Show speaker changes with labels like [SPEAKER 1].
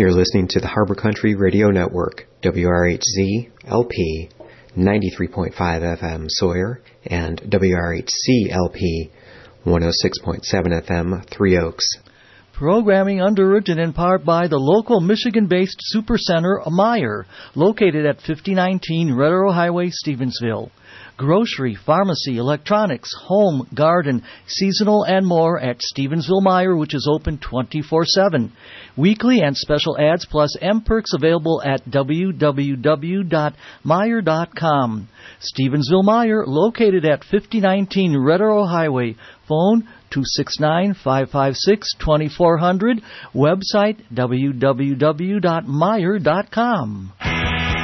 [SPEAKER 1] You're listening to the Harbor Country Radio Network, WRHZ LP 93.5 FM Sawyer and WRHC LP 106.7 FM Three Oaks.
[SPEAKER 2] Programming underwritten in part by the local Michigan-based Supercenter Meijer, located at 5019 Red Arrow Highway, Stevensville. Grocery, pharmacy, electronics, home, garden, seasonal, and more at Stevensville Meijer, which is open 24/7. Weekly and special ads plus M-Perks available at www.meijer.com. Stevensville Meijer, located at 5019 Red Arrow Highway. Phone 269-556-2400. Website www.meijer.com.